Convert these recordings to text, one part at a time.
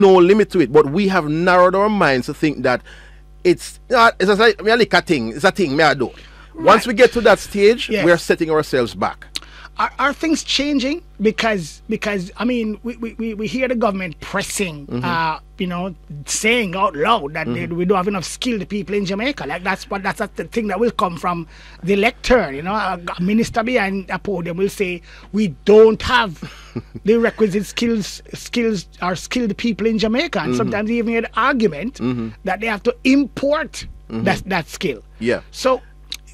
no limit to it, but we have narrowed our minds to think that it's like me like a thing. It's a thing me I do. Right. Once we get to that stage, Yes. we are setting ourselves back. Are things changing? Because I mean, we hear the government pressing, saying out loud that we don't have enough skilled people in Jamaica. Like that's the thing that will come from the lectern. A minister behind a podium will say we don't have the requisite skills or skilled people in Jamaica, and sometimes they even hear the argument that they have to import that skill. Yeah. So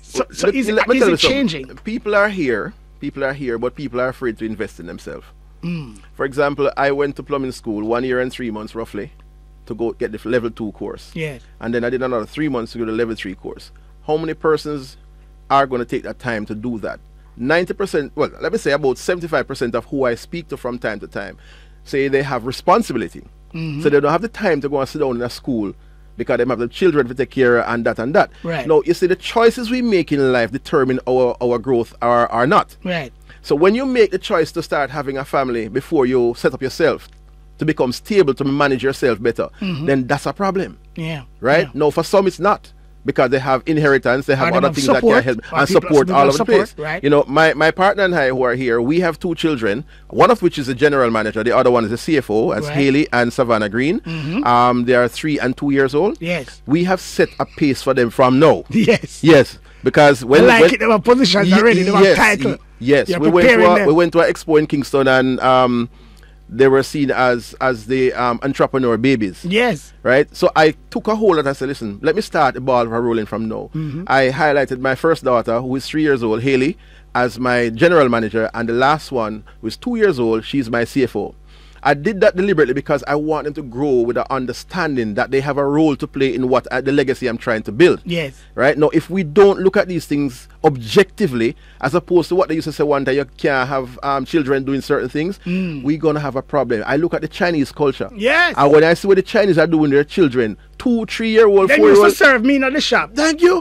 is Let me tell you it changing? something. People are here, but people are afraid to invest in themselves. For example, I went to plumbing school 1 year and 3 months roughly to go get the level 2 course. Yes. And then I did another 3 months to go to the level 3 course. How many persons are going to take that time to do that? 90%, well, let me say about 75% of who I speak to from time to time say they have responsibility. So they don't have the time to go and sit down in a school because they have the children to take care of and that and that. Right. Now, you see, the choices we make in life determine our growth or not. Right. So when you make the choice to start having a family before you set up yourself to become stable, to manage yourself better, then that's a problem. Yeah. Right? Yeah. No, for some it's not. Because they have inheritance, they have Or they other have things support, that can help or and people support all over the place. right? My partner and I who are here, we have 2 children, one of which is a general manager, the other one is a CFO, as Right. Haley and Savannah Green. They are 3 and 2 years old. Yes. We have set a pace for them from now. Yes. Yes, because when They have positions already, they have title. Yes, You're we preparing them. went to an expo in Kingston, and they were seen as the entrepreneur babies. Yes. Right? So I took a hold and I said, listen, let me start the ball rolling from now. I highlighted my first daughter, who is 3 years old, Haley, as my general manager, and the last one, who is 2 years old, she's my CFO. I did that deliberately because I want them to grow with an understanding that they have a role to play in what the legacy I'm trying to build. Yes. Right? Now, if we don't look at these things objectively, as opposed to what they used to say one day, you can't have children doing certain things, we're going to have a problem. I look at the Chinese culture. Yes. And when I see what the Chinese are doing, their children, 2, 3 year old, They 4 year used to old. serve me in the shop. Thank you.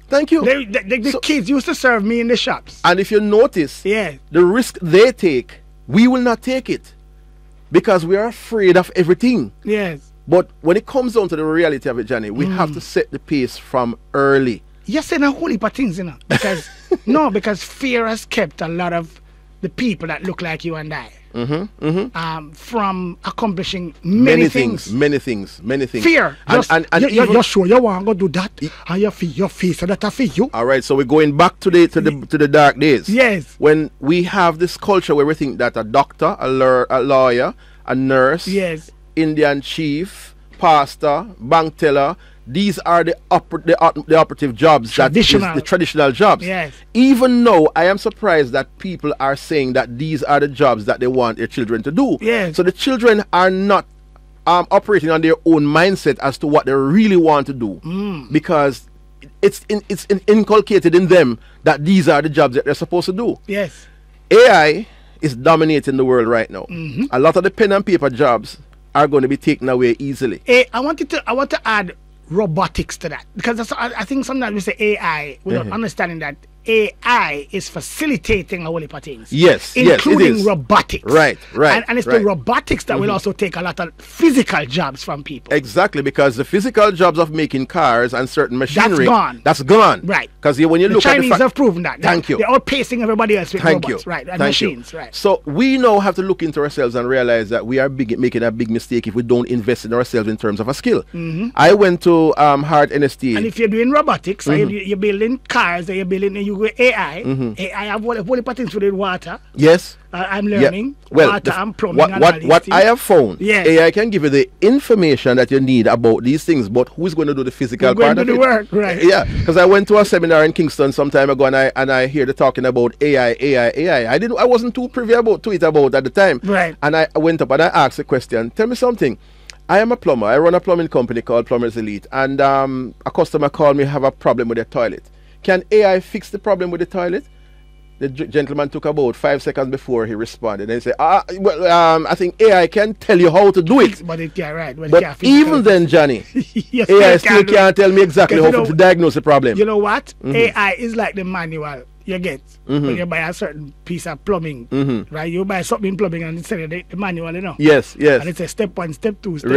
The kids used to serve me in the shops. And if you notice, Yeah. the risk they take, we will not take it. Because we are afraid of everything. Yes. But when it comes down to the reality of it, Johnny, we have to set the pace from early. You're saying a whole heap of things, because because fear has kept a lot of the people that look like you and I from accomplishing many things. Many things. Fear. And You're sure you want to do that? And your face and that for you. all right, so we're going back to the dark days. Yes. When we have this culture where we think that a doctor, a lawyer, a nurse, Yes. Indian chief, pastor, bank teller, these are the operative jobs, Traditional. the traditional jobs. Yes. Even though I am surprised that people are saying that these are the jobs that they want their children to do. Yes. So the children are not operating on their own mindset as to what they really want to do, because it's inculcated in them that these are the jobs that they're supposed to do. Yes. AI is dominating the world right now. A lot of the pen and paper jobs are going to be taken away easily. I want to add robotics to that, because I think sometimes we say AI without understanding that AI is facilitating a whole heap of things. Yes, including it is. robotics. Right. And it's the robotics that will also take a lot of physical jobs from people. Exactly, because the physical jobs of making cars and certain machinery, That's gone. Right. Because when you The look Chinese at the have proven that. Thank you. They're outpacing everybody else with Thank robots, you. right? And Thank you. machines, right? So we now have to look into ourselves and realize that we are making a big mistake if we don't invest in ourselves in terms of a skill. I went to Hart NST. And if you're doing robotics, or you're building cars, or you're building AI, AI have a whole heap of things to do with water. Yes. I'm learning Well, water and plumbing and all these what things. I have found, Yes. AI can give you the information that you need about these things, but who's going to do the physical Who's going part to of do it? the work, right. Yeah, because I went to a seminar in Kingston some time ago, and I hear they talking about AI. I wasn't too privy to it at the time. Right. And I went up and I asked a question. Tell me something. I am a plumber. I run a plumbing company called Plumbers Elite, and a customer called me have a problem with their toilet. Can AI fix the problem with the toilet? The gentleman took about 5 seconds before he responded, and he said, I think AI can tell you how to do it. But it can't, right? But even then, Johnny, Yes, AI it still can can't tell me exactly how to diagnose the problem. You know what? AI is like the manual you get when you buy a certain piece of plumbing, right? You buy something in plumbing and it's the manual, you know. Yes, yes. And it's a step 1, step 2, step